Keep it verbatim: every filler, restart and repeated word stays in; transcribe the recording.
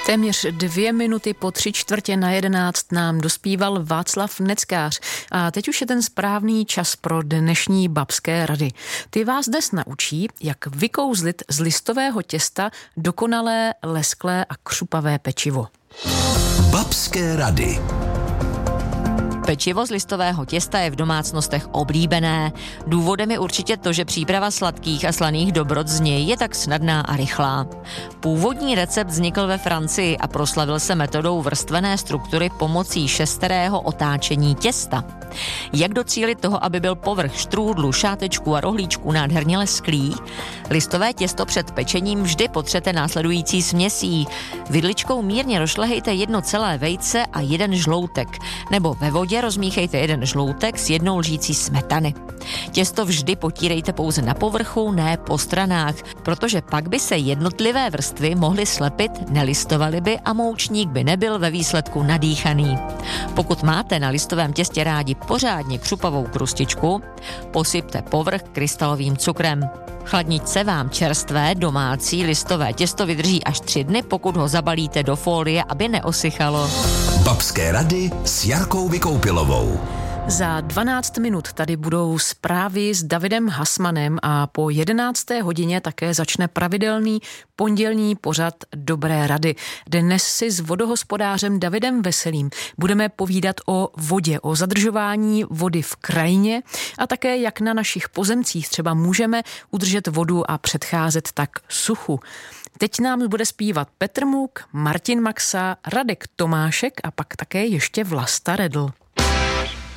Téměř dvě minuty po tři čtvrtě na jedenáct nám dospíval Václav Neckář a teď už je ten správný čas pro dnešní babské rady. Ty vás dnes naučí, jak vykouzlit z listového těsta dokonalé, lesklé a křupavé pečivo. Babské rady. Pečivo z listového těsta je v domácnostech oblíbené. Důvodem je určitě to, že příprava sladkých a slaných dobrot z něj je tak snadná a rychlá. Původní recept vznikl ve Francii a proslavil se metodou vrstvené struktury pomocí šesterého otáčení těsta. Jak docílit toho, aby byl povrch štrůdlu, šátečku a rohlíčků nádherně lesklý? Listové těsto před pečením vždy potřete následující směsí. Vidličkou mírně rozšlehejte jedno celé vejce a jeden žloutek, nebo ve vodě rozmíchejte jeden žloutek s jednou lžící smetany. Těsto vždy potírejte pouze na povrchu, ne po stranách, protože pak by se jednotlivé vrstvy mohly slepit, nelistovaly by a moučník by nebyl ve výsledku nadýchaný. Pokud máte na listovém těstě rádi pořádně křupavou krustičku, posypte povrch krystalovým cukrem. Chladničce vám čerstvé domácí listové těsto vydrží až tři dny, pokud ho zabalíte do fólie, aby neosychalo. Babské rady s Jarkou Vykoupilovou. Za dvanáct minut tady budou zprávy s Davidem Hasmanem a po jedenácté hodině také začne pravidelný pondělní pořad Dobré rady. Dnes si s vodohospodářem Davidem Veselým budeme povídat o vodě, o zadržování vody v krajině a také jak na našich pozemcích třeba můžeme udržet vodu a předcházet tak suchu. Teď nám bude zpívat Petr Muk, Martin Maxa, Radek Tomášek a pak také ještě Vlasta Redl.